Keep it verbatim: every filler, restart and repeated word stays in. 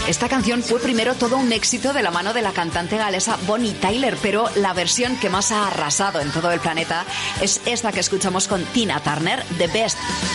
Esta canción fue primero todo un éxito de la mano de la cantante galesa Bonnie Tyler, pero la versión que más ha arrasado en todo el planeta es esta que escuchamos con Tina Turner, The Best.